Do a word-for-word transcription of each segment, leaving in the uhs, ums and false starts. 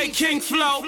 D J King Flow,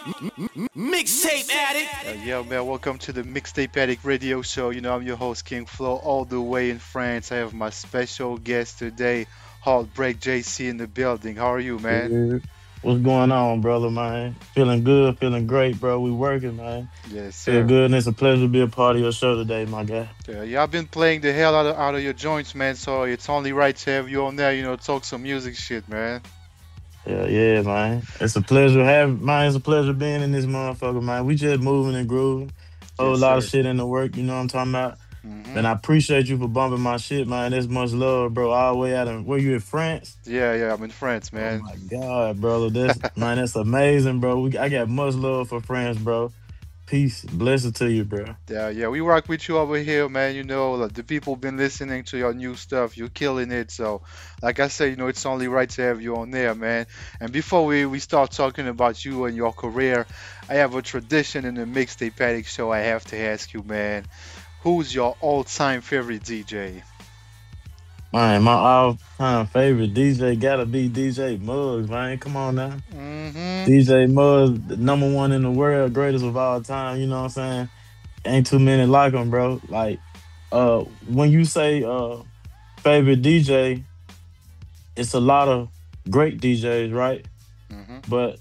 mixtape addict. Uh, yeah, man, welcome to the Mixtape Addict Radio Show. You know, I'm your host, King Flo, all the way in France. I have my special guest today, Heartbreak J C, in the building. How are you, man? Yeah. What's going on, brother, man? Feeling good, feeling great, bro. We working, man. Yes, Feel sir. good, and it's a pleasure to be a part of your show today, my guy. Yeah, yeah, I've been playing the hell out of, out of your joints, man, so it's only right to have you on there, you know, talk some music shit, man. Yeah, yeah, man. It's a pleasure having, man. It's a pleasure being in this motherfucker, man. We just moving and grooving. Whole Yes, lot of sir. shit in the work, you know what I'm talking about? hmm And I appreciate you for bumping my shit, man. There's much love, bro. All the way out of where you in France? Yeah, yeah, I'm in France, Oh man. my God, brother. That's man, that's amazing, bro. We, I got much love for France, bro. Peace, blessings to you, bro. Yeah, yeah, we rock with you over here, man. You know, like, the people been listening to your new stuff. You're killing it. So, like I said, you know, it's only right to have you on there, man. And before we, we start talking about you and your career, I have a tradition in the Mixtape Addict show. I have to ask you, man, who's your all-time favorite D J? Man, my all-time favorite D J gotta be D J Muggs, man. Come on now. Mm-hmm. D J Muggs, the number one in the world, greatest of all time, you know what I'm saying? Ain't too many like him, bro. Like, uh, when you say uh favorite D J, it's a lot of great D Js, right? Mm-hmm. But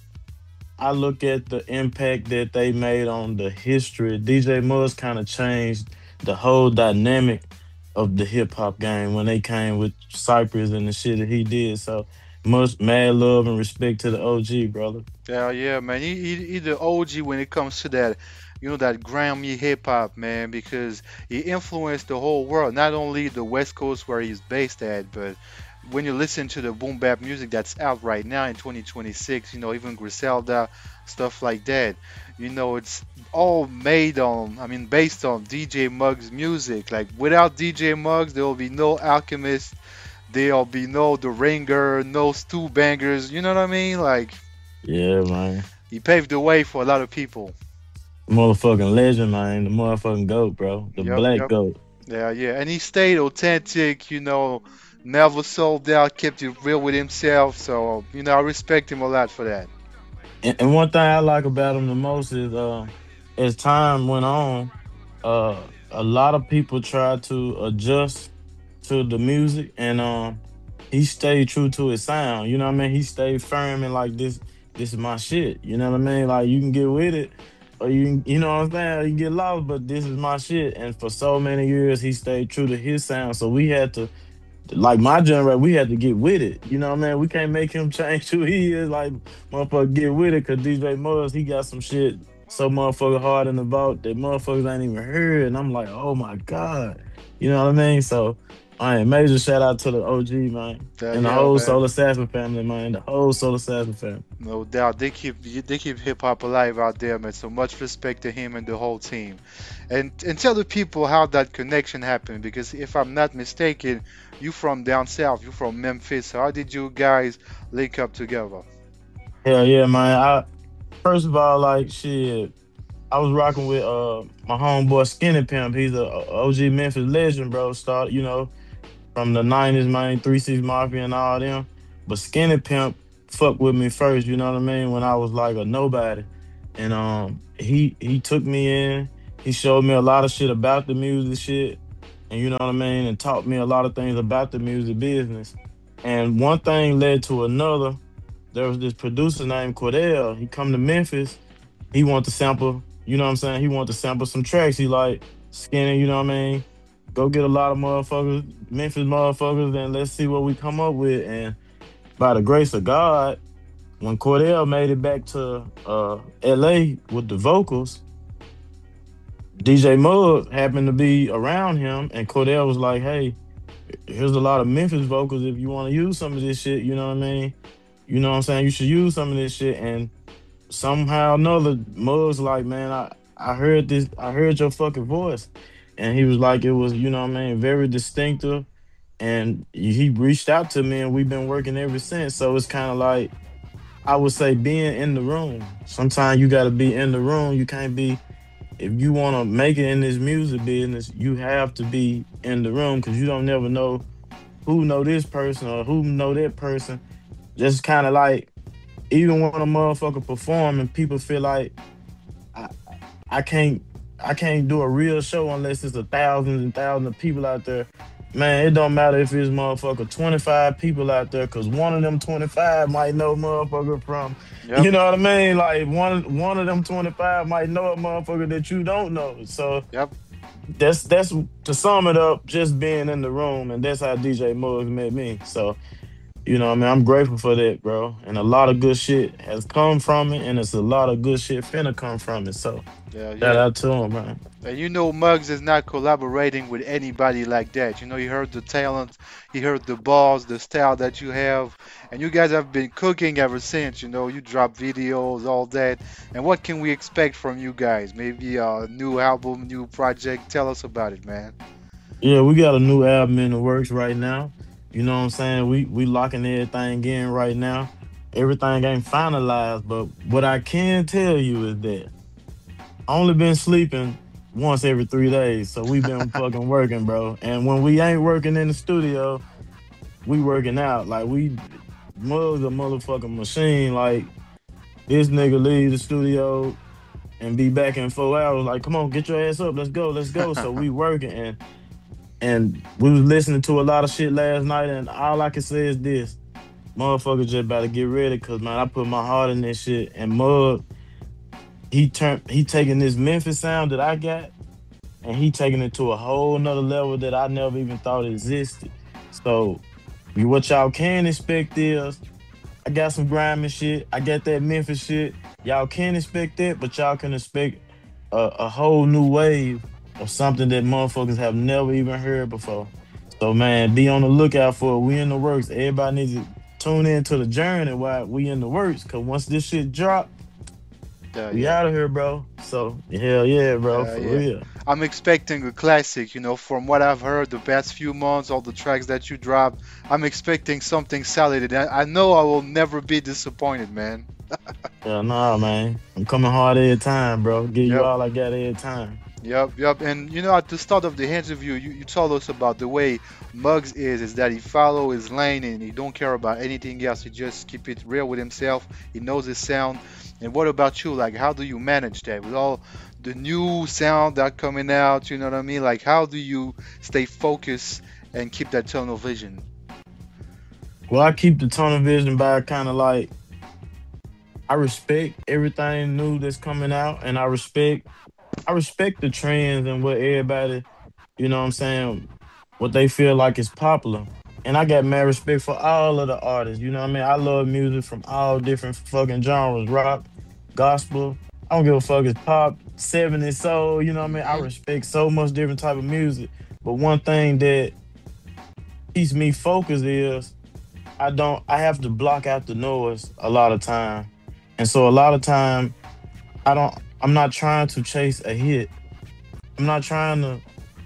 I look at the impact that they made on the history. D J Muggs kind of changed the whole dynamic of the hip hop game when they came with Cypress and the shit that he did. So much mad love and respect to the O G, brother. Yeah, yeah, man. He, he, he the O G when it comes to that, you know, that Grammy hip hop, man, because he influenced the whole world, not only the West Coast where he's based at, but when you listen to the boom bap music that's out right now in twenty twenty-six, you know, even Griselda, stuff like that, you know, it's all made on, I mean, based on D J Muggs' music. Like, without D J Muggs, there will be no Alchemist, there'll be no The Ringer, no Stu Bangers, you know what I mean? Like, Yeah, man. he paved the way for a lot of people. Motherfucking legend, man. The motherfucking goat, bro. The Yep, black yep. goat. Yeah, yeah. And he stayed authentic, you know, never sold out, kept it real with himself. So, you know, I respect him a lot for that. And, and one thing I like about him the most is uh as time went on, uh a lot of people tried to adjust to the music and um he stayed true to his sound. You know what I mean? He stayed firm and like this this is my shit. You know what I mean? Like you can get with it or you can, you know what I'm saying? Or you can get lost, but this is my shit. And for so many years he stayed true to his sound. So we had to like my generation, we had to get with it. You know what I mean? We can't make him change who he is. Like, motherfucker, get with it. Cause D J Muggs, he got some shit so motherfucker hard in the vault that motherfuckers ain't even heard. And I'm like, oh my God. You know what I mean? So, I ain't major shout out to the O G, man. Uh, And the yeah, whole man. Soul Assassin family, man. The whole Soul Assassin family. No doubt. They keep they keep hip hop alive out there, man. So much respect to him and the whole team. And and tell the people how that connection happened, because if I'm not mistaken, you from down south, you from Memphis. So how did you guys link up together? Hell yeah, man. I first of all, like shit, I was rocking with uh my homeboy Skinny Pimp. He's a O G Memphis legend, bro. Start, you know, from the nineties, man, three six Mafia and all them. But Skinny Pimp fucked with me first, you know what I mean, when I was like a nobody. And um he he took me in, he showed me a lot of shit about the music shit, and you know what I mean, and taught me a lot of things about the music business. And one thing led to another. There was this producer named Cordell. He come to Memphis. He want to sample, you know what I'm saying? He want to sample some tracks. He like Skinny, you know what I mean? Go get a lot of motherfuckers, Memphis motherfuckers, and let's see what we come up with. And by the grace of God, when Cordell made it back to uh, L A with the vocals, D J Mugg happened to be around him, and Cordell was like, "Hey, here's a lot of Memphis vocals. If you want to use some of this shit, you know what I mean? You know what I'm saying? You should use some of this shit." And somehow or another, Muggs like, "Man, I I heard this. I heard your fucking voice," and he was like, "It was, you know what I mean, very distinctive." And he reached out to me, and we've been working ever since. So it's kind of like I would say being in the room. Sometimes you got to be in the room. You can't be if you want to make it in this music business. You have to be in the room because you don't never know who know this person or who know that person. Just kind of like even when a motherfucker perform and people feel like I, I can't I can't do a real show unless it's a thousands and thousands of people out there. Man, it don't matter if it's motherfucker twenty-five people out there, cause one of them twenty-five might know motherfucker from, Yep. you know what I mean? Like one one of them twenty-five might know a motherfucker that you don't know. So Yep. that's that's to sum it up, just being in the room, and that's how D J Muggs met me. So you know, what I mean, I'm grateful for that, bro. And a lot of good shit has come from it, and it's a lot of good shit finna come from it. So Yeah. shout Yeah. out to him, man. And you know, Muggs is not collaborating with anybody like that. You know, you heard the talent, you heard the balls, the style that you have, and you guys have been cooking ever since. You know, you drop videos, all that. And what can we expect from you guys? Maybe a new album, new project. Tell us about it, man. Yeah, we got a new album in the works right now. You know what I'm saying? We we locking everything in right now. Everything ain't finalized, but what I can tell you is that I only been sleeping once every three days. So we been fucking working, bro. And when we ain't working in the studio, we working out. Like we Mug's a motherfucking machine. Like this nigga leave the studio and be back in four hours. Like, come on, get your ass up. Let's go, let's go. So we working, and and we was listening to a lot of shit last night, and all I can say is this: motherfucker just about to get ready, cause man, I put my heart in this shit. And Mug, he turned, he taking this Memphis sound that I got, and he taking it to a whole nother level that I never even thought existed. So, what y'all can expect is I got some grimy shit. I got that Memphis shit. Y'all can expect that, but y'all can expect a, a whole new wave of something that motherfuckers have never even heard before. So man, be on the lookout for it. We in the works. Everybody needs to tune in to the journey while we in the works. Cause once this shit drop, Yeah, we yeah. out of here, bro. So hell yeah, bro, Yeah, for yeah. real. I'm expecting a classic, you know, from what I've heard the past few months, all the tracks that you dropped. I'm expecting something solid, and I I know I will never be disappointed, man. Yeah, nah, man. I'm coming hard every time, bro. Give you Yep. all I got every time. Yep, yep. And you know, at the start of the interview, you, you told us about the way Muggs is, is that he follow his lane and he don't care about anything else. He just keep it real with himself. He knows his sound. And what about you? Like, how do you manage that with all the new sound that coming out? You know what I mean? Like, how do you stay focused and keep that tunnel vision? Well, I keep the tunnel vision by kind of like I respect everything new that's coming out, and I respect I respect the trends and what everybody, you know what I'm saying, what they feel like is popular. And I got mad respect for all of the artists. You know what I mean? I love music from all different fucking genres, rock, gospel. I don't give a fuck it's pop, seventies soul. You know what I mean? I Hmm. respect so much different type of music. But one thing that keeps me focused is I don't I have to block out the noise a lot of time. And so a lot of time I don't I'm not trying to chase a hit. I'm not trying to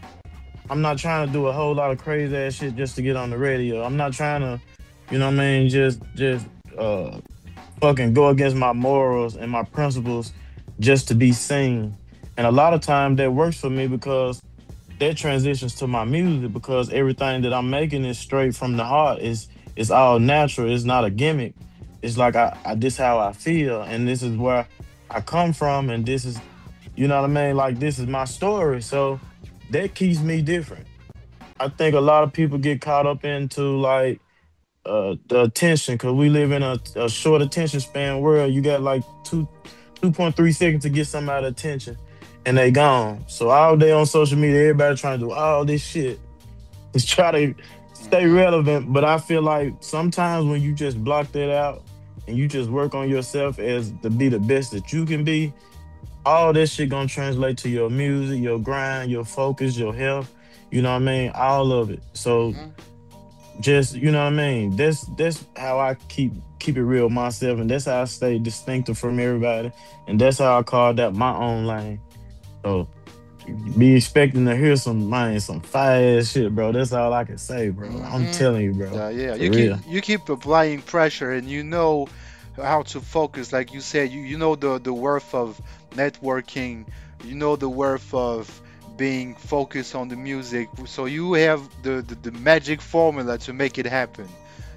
I'm not trying to do a whole lot of crazy ass shit just to get on the radio. I'm not trying to, you know what I mean, just just uh fucking go against my morals and my principles just to be seen. And a lot of time that works for me because that transitions to my music because everything that I'm making is straight from the heart. It's it's all natural. It's not a gimmick. It's like I, I this how I feel, and this is where I come from, and this is, you know what I mean. Like this is my story, so that keeps me different. I think a lot of people get caught up into like uh the attention because we live in a, a short attention span world. You got like two two point three seconds to get somebody's attention, and they gone. So all day on social media, everybody trying to do all this shit is try to stay Hmm. relevant. But I feel like sometimes when you just block that out and you just work on yourself as to be the best that you can be, all this shit gonna translate to your music, your grind, your focus, your health. You know what I mean? All of it. So Hmm. just you know what I mean. That's that's how I keep keep it real myself, and that's how I stay distinctive from everybody, and that's how I carved out my own lane. So be expecting to hear some man some fire ass shit, bro. That's all I can say, bro. I'm Hmm. telling you, bro, Yeah, yeah. for You keep real. you keep applying pressure, and you know how to focus. Like you said, you, you know the the worth of networking. You know the worth of being focused on the music. So you have the, the, the magic formula to make it happen.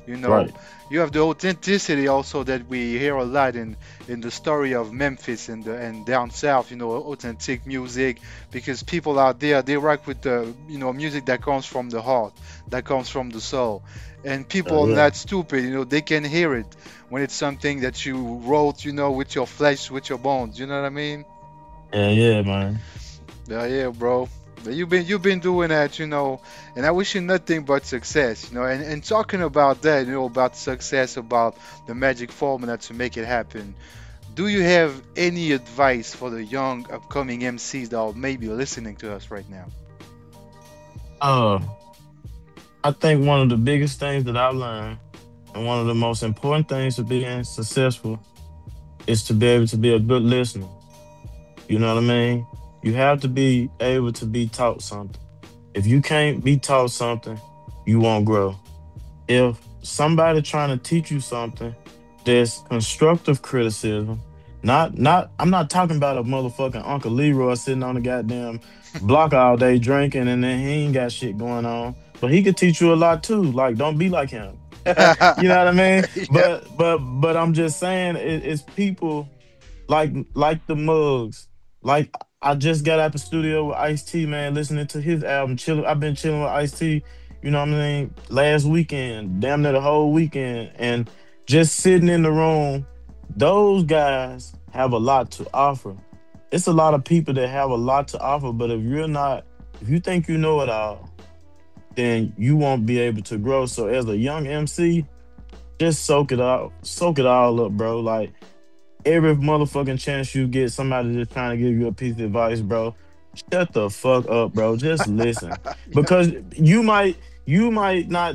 You know, Right. you have the authenticity also that we hear a lot in in the story of Memphis and the, and down south. You know, authentic music because people out there they rock with the you know music that comes from the heart, that comes from the soul, and Uh, people are yeah. not stupid. You know, they can hear it when it's something that you wrote. You know, with your flesh, with your bones. You know what I mean? Yeah, yeah, man. Yeah, yeah, bro. But you've been you've been doing that, you know, and I wish you nothing but success, you know. And, and talking about that, you know, about success, about the magic formula to make it happen. Do you have any advice for the young upcoming M Cs that are maybe listening to us right now? Uh, I think one of the biggest things that I've learned, and one of the most important things to being successful, is to be able to be a good listener. You know what I mean? You have to be able to be taught something. If you can't be taught something, you won't grow. If somebody trying to teach you something that's constructive criticism, not not I'm not talking about a motherfucking Uncle Leroy sitting on the goddamn block all day drinking and then he ain't got shit going on. But he could teach you a lot too. Like don't be like him. You know what I mean? Yeah. But but but I'm just saying it, it's people like like the mugs. Like I just got out the studio with Ice T, man, listening to his album. Chilling, I've been chilling with Ice T. You know what I mean? Last weekend, damn near the whole weekend, and just sitting in the room. Those guys have a lot to offer. It's a lot of people that have a lot to offer, but if you're not, if you think you know it all, then you won't be able to grow. So as a young M C, just soak it out, soak it all up, bro. Like every motherfucking chance you get, somebody just trying to give you a piece of advice, bro. Shut the fuck up, bro. Just listen, because you might you might not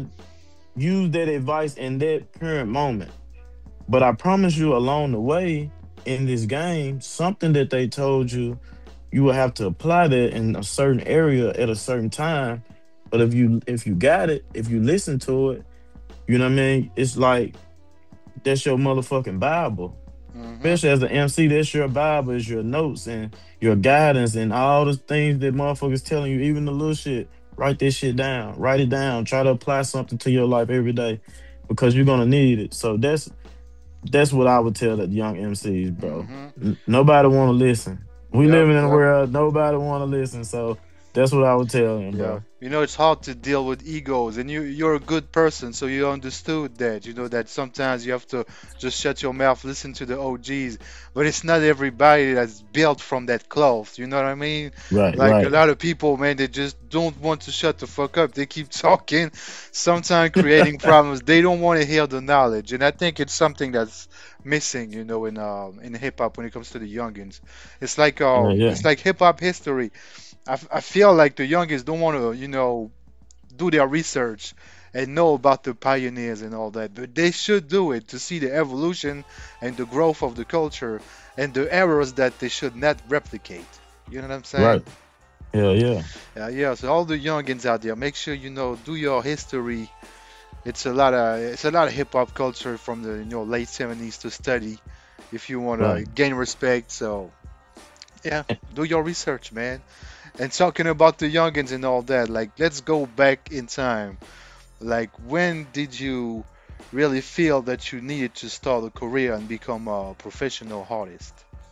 use that advice in that current moment, but I promise you, along the way in this game, something that they told you, you will have to apply that in a certain area at a certain time. But if you if you got it, if you listen to it, you know what I mean. It's like that's your motherfucking Bible. Hmm. Especially as an M C, that's your Bible, is your notes and your guidance and all the things that motherfuckers telling you, even the little shit. Write this shit down. Write it down. Try to apply something to your life every day because you're gonna need it. So that's that's what I would tell the young M Cs, bro. Hmm. N- nobody want to listen. We Yep. living in a Yep. world nobody want to listen. So that's what I would tell them, Yeah, bro. you know it's hard to deal with egos, and you you're a good person, so you understood that. You know that sometimes you have to just shut your mouth, listen to the O Gs, but it's not everybody that's built from that cloth. You know what I mean? Right, Like a right. lot of people, man, they just don't want to shut the fuck up. They keep talking, sometimes creating problems. They don't want to hear the knowledge, and I think it's something that's missing, you know, in um in hip hop when it comes to the youngins. It's like Yeah, um yeah. it's like hip hop history. I, f- I feel like the youngest don't want to, you know, do their research and know about the pioneers and all that, but they should do it to see the evolution and the growth of the culture and the errors that they should not replicate. You know what I'm saying? Right. Yeah, yeah. Uh, yeah. So all the youngins out there, make sure you know do your history. It's a lot of it's a lot of hip hop culture from the you know late seventies to study if you want to Right. gain respect. So yeah, do your research, man. And talking about the youngins and all that, like let's go back in time. Like when did you really feel that you needed to start a career and become a professional artist?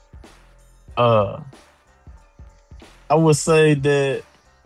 Uh I would say that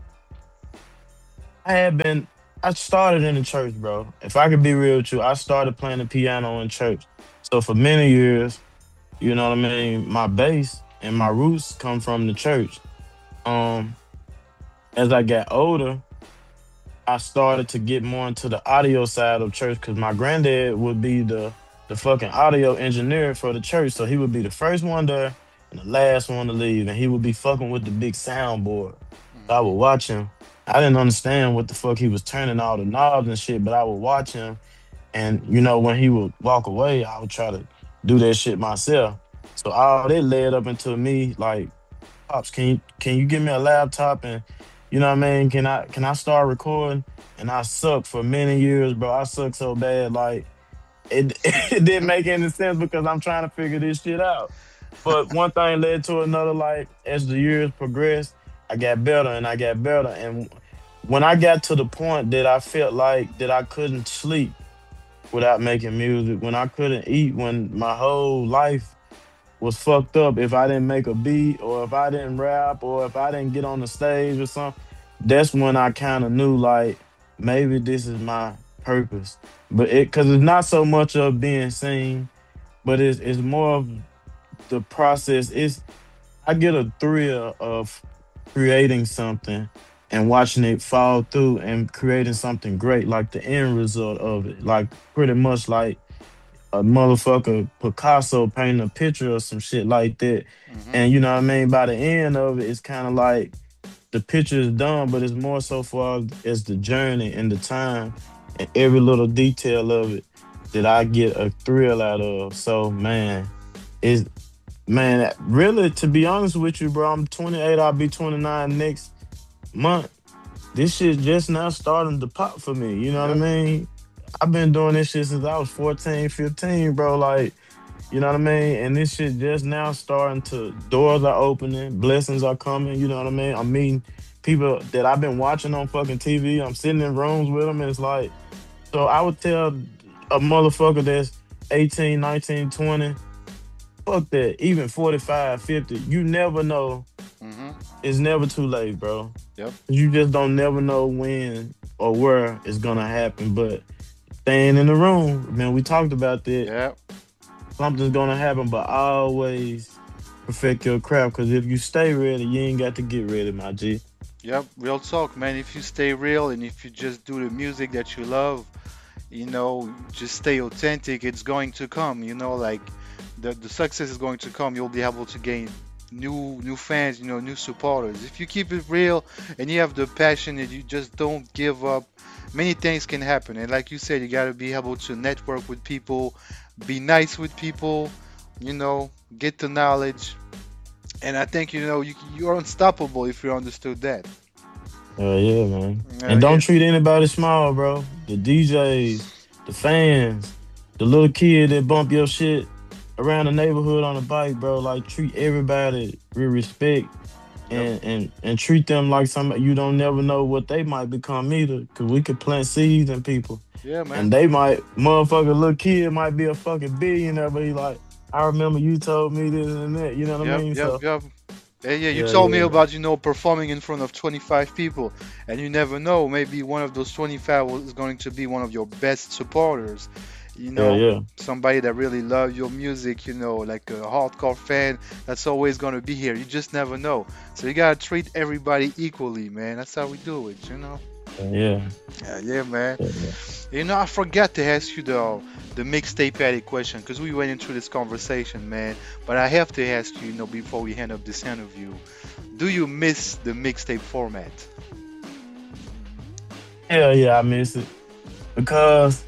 I had been. I started in the church, bro. If I could be real with you, I started playing the piano in church. So for many years, you know what I mean. My base and my roots come from the church. Um, as I got older, I started to get more into the audio side of church because my granddad would be the the fucking audio engineer for the church. So he would be the first one there and the last one to leave, and he would be fucking with the big soundboard. So I would Hmm. watch him. I didn't understand what the fuck he was turning all the knobs and shit, but I would watch him. And you know, when he would walk away, I would try to do that shit myself. So all that led up into me like, pops, can you can you give me a laptop and you know what I mean? Can I can I start recording? And I sucked for many years, bro. I sucked so bad, like it, it didn't make any sense because I'm trying to figure this shit out. But one thing led to another. Like as the years progressed, I got better and I got better. And when I got to the point that I felt like that I couldn't sleep, without making music. When I couldn't eat, when my whole life was fucked up, if I didn't make a beat or if I didn't rap or if I didn't get on the stage or something, that's when I kind of knew like maybe this is my purpose. But it because it's not so much of being seen, but it's it's more of the process. It's I get a thrill of creating something and watching it fall through and creating something great, like the end result of it. Like pretty much like a motherfucker Picasso painting a picture or some shit like that. Hmm. And you know what I mean? By the end of it, it's kind of like the picture is done, but it's more so far as the journey and the time and every little detail of it that I get a thrill out of. So man, it's man, really to be honest with you, bro, I'm twenty-eight, I'll be twenty-nine next month. This shit just now starting to pop for me. You know what I Yep. mean? I've been doing this shit since I was fourteen, fifteen, bro. Like, you know what I mean? And this shit just now starting to, doors are opening, blessings are coming. You know what I mean? I'm meeting people that I've been watching on fucking T V. I'm sitting in rooms with them. And it's like, so I would tell a motherfucker that's eighteen, nineteen, twenty, fuck that, even forty-five, fifty. You never know. Hmm. It's never too late, bro. Yep. You just don't never know when or where it's gonna happen. But staying in the room, man, we talked about that. Yep. Something's gonna happen, but always perfect your craft. Cause if you stay ready, you ain't got to get ready, my G. Yep. Real talk, man. If you stay real and if you just do the music that you love, you know, just stay authentic, it's going to come. You know, like the the success is going to come. You'll be able to gain new new fans, you know, new supporters. If you keep it real and you have the passion and you just don't give up, many things can happen. And like you said, you got to be able to network with people, be nice with people, you know, get the knowledge. And I think you know you you're unstoppable if you understood that. Uh, yeah, man. Uh, And yeah. don't treat anybody small, bro. The D Js, the fans, the little kid that bump your shit around the neighborhood on a bike, bro. Like treat everybody with respect Yep. and and and treat them like somebody you don't never know what they might become either. Cause we could plant seeds in people. Yeah, And man. they might, motherfucker, little kid might be a fucking billionaire, but he like, I remember you told me this and that. You know what I Yep. mean? Yep. So, Yep. Yeah, yeah, you yeah, told me yeah, man. about, you know, performing in front of twenty-five people, and you never know, maybe one of those twenty-five was- is going to be one of your best supporters. You Yeah, know, yeah. somebody that really loves your music, you know, like a hardcore fan that's always going to be here. You just never know. So you got to treat everybody equally, man. That's how we do it, you know? Yeah, Yeah, yeah, man. yeah, yeah. You know, I forgot to ask you the the mixtape addict question because we went into this conversation, man. But I have to ask you, you know, before we end up this interview, do you miss the mixtape format? Hell yeah, I miss it. Because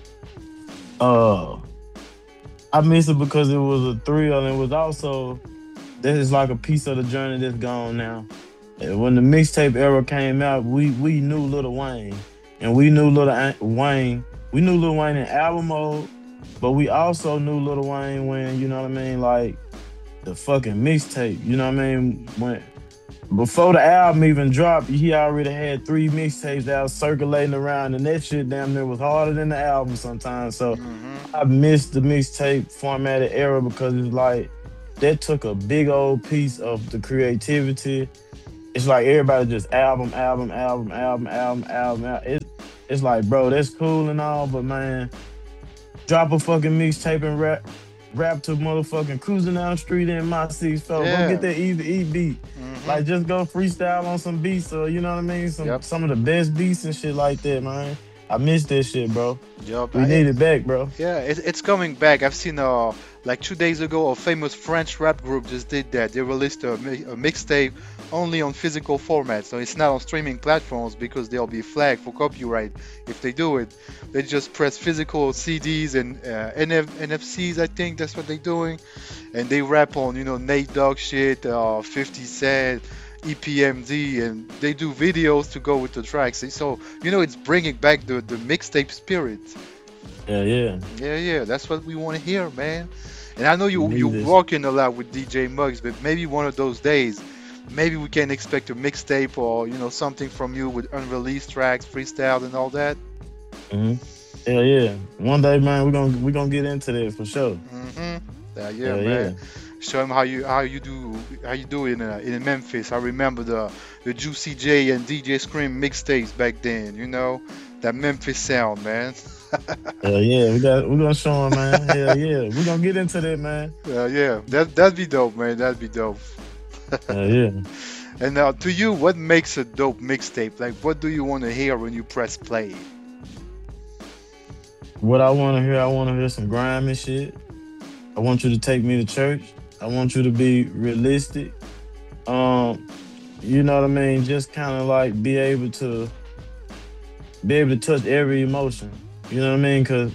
uh I miss it because it was a thrill and it was also this is like a piece of the journey that's gone now. And when the mixtape era came out, we we knew Lil Wayne. And we knew Lil A- Wayne. We knew Lil Wayne in album mode, but we also knew Lil Wayne when, you know what I mean, like the fucking mixtape. You know what I mean? When before the album even dropped, he already had three mixtapes that was circulating around, and that shit damn near was harder than the album sometimes. So Mm-hmm. I missed the mixtape formatted era because it's like that took a big old piece of the creativity. It's like everybody just album, album, album, album, album, album. al- It, it's like, bro, that's cool and all, but man, drop a fucking mixtape and rap, rap to motherfucking cruising down the street in my seats, fella. Go get Yeah. that Easy E beat. Mm-hmm. Like just go freestyle on some beats, or you know what I mean? Some Yep. some of the best beats and shit like that, man. I miss that shit, bro. Yep. We I, need it back, bro. yeah, it, it's coming back. I've seen uh like two days ago a famous French rap group just did that. They released a, mi- a mixtape only on physical format, so it's not on streaming platforms because they'll be flagged for copyright if they do it. They just press physical C Ds and uh, N F- N F Cs. I think that's what they're doing, and they rap on you know Nate Dogg shit, uh, fifty Cent, E P M D, and they do videos to go with the tracks. So you know it's bringing back the the mixtape spirit. Yeah, yeah. Yeah, yeah, that's what we want to hear, man. And I know We you need you're this. working a lot with D J Muggs, but maybe one of those days, maybe we can expect a mixtape or you know something from you with unreleased tracks, freestyle, and all that. hmm Yeah, yeah. One day, man, we're gonna we gonna get into that for sure. hmm Yeah, yeah, Yeah, man. yeah. Show him how you how you do how you do in uh, in Memphis. I remember the the Juicy J and D J Scream mixtapes back then. You know that Memphis sound, man. Yeah, yeah. We got we gonna show him, man. Hell yeah. We're gonna get into that, man. Yeah, yeah. That that'd be dope, man. That'd be dope. Yeah, yeah. And now, to you, what makes a dope mixtape? Like, what do you want to hear when you press play? What I wanna hear, I wanna hear some grime and shit. I want you to take me to church. I want you to be realistic. Um, you know what I mean? Just kind of like be able to be able to touch every emotion. You know what I mean? Cause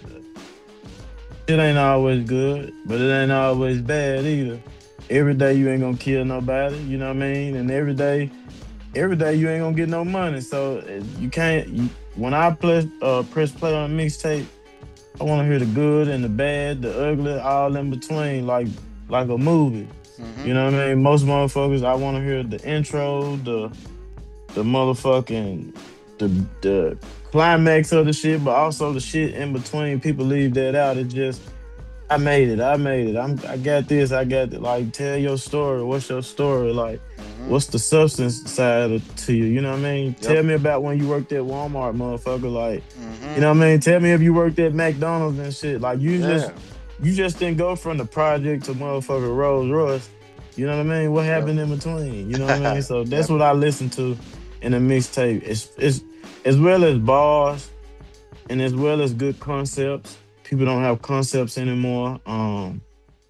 it ain't always good, but it ain't always bad either. Every day you ain't gonna kill nobody. You know what I mean? And every day, every day you ain't gonna get no money. So uh, you can't. You, when I play, uh, press play on a mixtape, I want to hear the good and the bad, the ugly, all in between, like like a movie. hmm You know what I mean? Most motherfuckers, I want to hear the intro, the the motherfucking the the climax of the shit, but also the shit in between. People leave that out. It just I made it. I made it. I'm I got this. I got it. Like tell your story. What's your story? Like hmm what's the substance side of, to you? You know what I mean? Yep. Tell me about when you worked at Walmart, motherfucker. Like you hmm know what I mean? Tell me if you worked at McDonald's and shit. Like you just Yeah. you just didn't go from the project to motherfucker Rolls Royce. You know what I mean? What Yep. happened in between? You know what I mean? So that's Yep. what I listen to in a mixtape. It's it's as well as bars and as well as good concepts. People don't have concepts anymore. Um,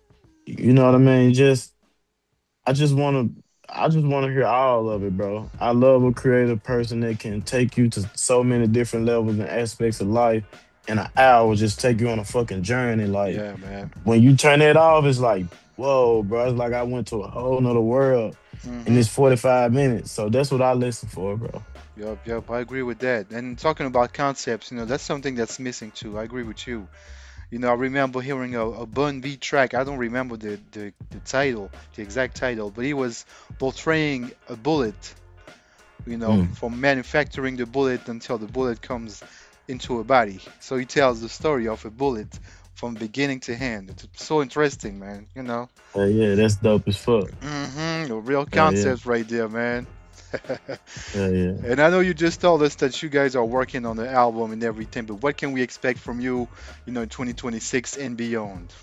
you know what I mean? Just I just wanna I just wanna hear all of it, bro. I love a creative person that can take you to so many different levels and aspects of life in an hour, just take you on a fucking journey. Like Yeah, man. when you turn it off, it's like, whoa, bro. It's like I went to a whole nother world in hmm this forty-five minutes. So that's what I listen for, bro. Yep, yep. I agree with that. And talking about concepts, you know, that's something that's missing too. I agree with you. You know, I remember hearing a, a Bun B track. I don't remember the, the, the title, the exact title, but he was portraying a bullet, you know, Mm. from manufacturing the bullet until the bullet comes into a body. So he tells the story of a bullet from beginning to end. It's so interesting, man, you know. Uh, yeah, that's dope as fuck. Mm-hmm. A real Yeah, yeah, concept right there, man. yeah, yeah. And I know you just told us that you guys are working on the album and everything, but what can we expect from you, you know, in twenty twenty-six and beyond?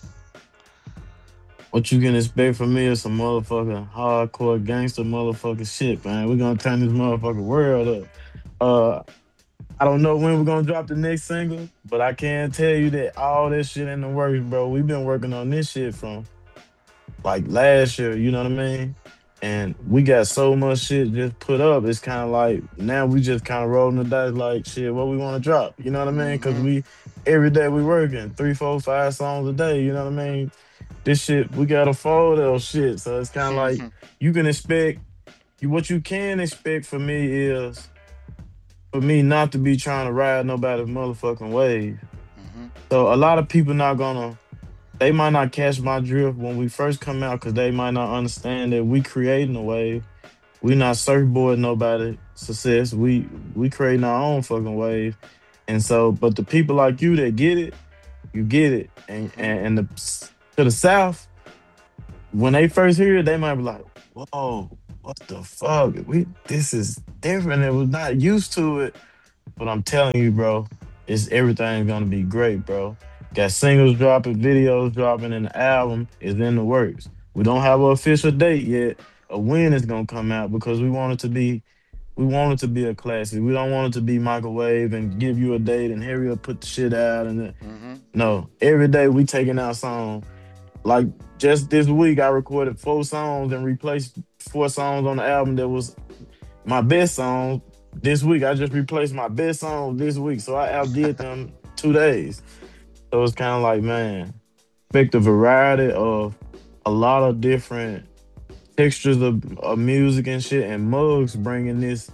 What you can expect from me is some motherfucking hardcore gangster motherfucking shit, man. We're gonna turn this motherfucking world up. Uh, I don't know when we're gonna drop the next single, but I can tell you that all this shit in the works, bro. We've been working on this shit from like last year, you know what I mean? And we got so much shit just put up. It's kind of like now we just kind of rolling the dice, like shit, what we want to drop, you know what I mean? Because Mm-hmm. we every day we working three, four, five songs a day, you know what I mean? This shit we got a fold of shit, so it's kind of like you can expect you what you can expect for me is for me not to be trying to ride nobody's motherfucking wave. Mm-hmm. So a lot of people not gonna they might not catch my drift when we first come out because they might not understand that we creating a wave. We not surfboarding nobody success. We we creating our own fucking wave. And so, but the people like you that get it, you get it. And Mm-hmm. and, and the to the south, when they first hear it, they might be like, "Whoa, what the fuck? We this is different. It was not used to it." But I'm telling you, bro, it's everything's gonna be great, bro. Got singles dropping, videos dropping, and the album is in the works. We don't have an official date yet of when it's gonna come out because we want it to be we want it to be a classic. We don't want it to be microwave and give you a date and hurry up put the shit out and then, Mm-hmm. no. Every day we taking out songs. Like just this week I recorded four songs and replaced four songs on the album that was my best song this week. I just replaced my best song this week, so I outdid them two days. So it's kind of like, man, expect a variety of a lot of different textures of, of music and shit, and Mugs bringing this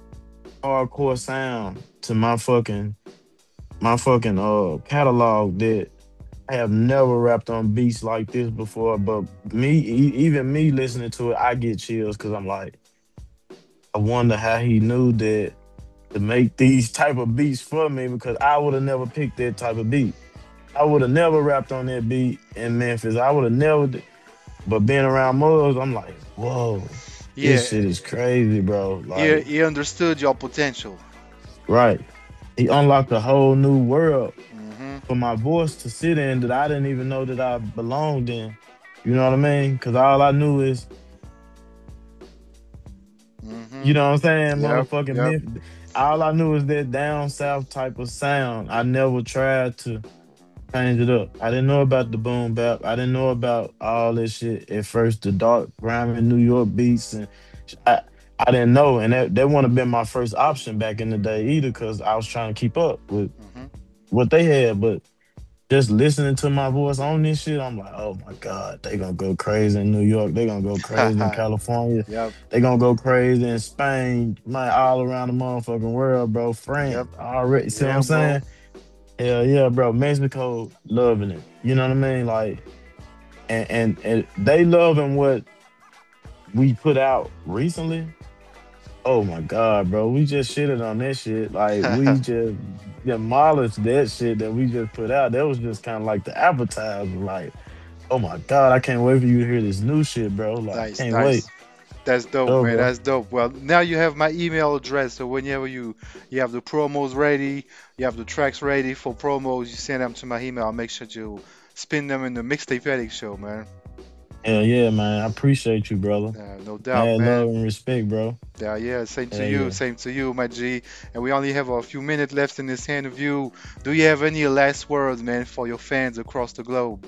hardcore sound to my fucking my fucking uh catalog that I have never rapped on beats like this before. But me, e- even me listening to it, I get chills because I'm like, I wonder how he knew that to make these type of beats for me because I would have never picked that type of beat. I would have never rapped on that beat in Memphis. I would have never. d- But being around Muggs, I'm like, whoa, Yeah, this shit is crazy, bro. he, Like, he understood your potential. right. He unlocked a whole new world Hmm. for my voice to sit in that I didn't even know that I belonged in. You know what I mean? Because all I knew is, Hmm. you know what I'm saying, Yep, motherfucking yep. Memphis. All I knew is that down south type of sound. I never tried to change it up. I didn't know about the boom bap. I didn't know about all this shit at first. The dark, grimy New York beats and sh- I, I didn't know, and that that wouldn't have been my first option back in the day either, because I was trying to keep up with Hmm. what they had. But just listening to my voice on this shit, I'm like, oh my god, they gonna go crazy in New York. They gonna go crazy in California. Yep, They gonna go crazy in Spain, man, all around the motherfucking world, bro. yep. France, already. See what Yeah, I'm bro. saying? Hell yeah, bro. Mexico loving it. You know what I mean? Like, and and, and they loving what we put out recently. Oh my god, bro. We just shitted on that shit. Like we just demolished that shit that we just put out. That was just kind of like the appetizer. Like, oh my god, I can't wait for you to hear this new shit, bro. Like, Nice, can't wait. nice. That's dope, So, man. bro. That's dope. Well, now you have my email address, so whenever you you have the promos ready, you have the tracks ready for promos, you send them to my email. I'll make sure to spin them in the Mixtape Addict show, man. Hell yeah, man. I appreciate you, brother. Uh, no doubt, Mad man. love and respect, bro. Yeah, yeah. Same to Hell you. yeah. Same to you, my G. And we only have a few minutes left in this interview. Do you have any last words, man, for your fans across the globe?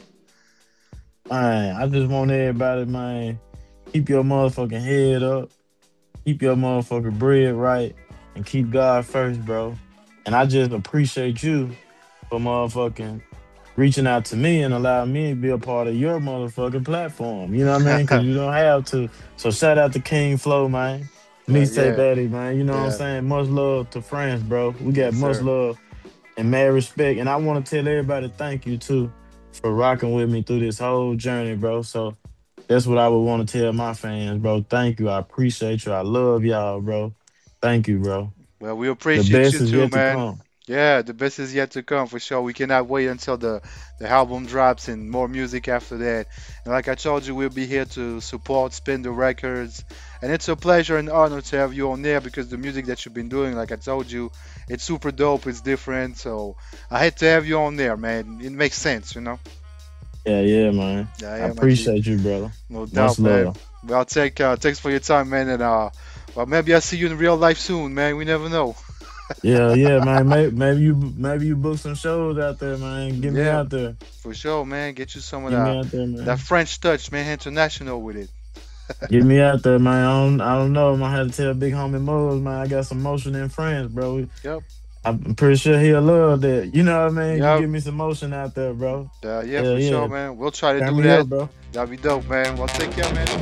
Man, I just want everybody, man, keep your motherfucking head up. Keep your motherfucking bread right and keep God first, bro. And I just appreciate you for motherfucking reaching out to me and allowing me to be a part of your motherfucking platform. You know what I mean? Because you don't have to. So shout out to King Flow, man. Yeah, Mixtape yeah, Addict, man. You know what I'm yeah. saying? Much love to France, bro. We got Yes, much sir. love and mad respect. And I want to tell everybody thank you too for rocking with me through this whole journey, bro. So that's what I would want to tell my fans, bro. Thank you. I appreciate you. I love y'all, bro. Thank you, bro. Well, we The appreciate you best is too, yet to man. come. Yeah, the best is yet to come for sure. We cannot wait until the the album drops and more music after that. And like I told you, we'll be here to support Spin the Records. And it's a pleasure and honor to have you on there because the music that you've been doing, like I told you, it's super dope. It's different. So I had to have you on there, man. It makes sense, you know. Yeah, yeah, man. Yeah, I yeah, my G. appreciate you, brother. No Much doubt, man. love. Well, take uh, thanks for your time, man. And uh, well, maybe I'll see you in real life soon, man. We never know. Yeah, yeah, man. Maybe, maybe you maybe you book some shows out there, man. Get me Yeah, out there. for sure, man. Get you some of Get me that out there, that man. French touch, man. International with it. Get me out there, man. I don't, I don't know. I might have to tell Big Homie Muggs, man. I got some motion in France, bro. Yep. I'm pretty sure he'll love that. You know what I mean? You Yep. give me some motion out there, bro. Uh, yeah, Hell for yeah. sure, man. We'll try to Turn do me that. up, bro. That'd be dope, man. Well, take care, man.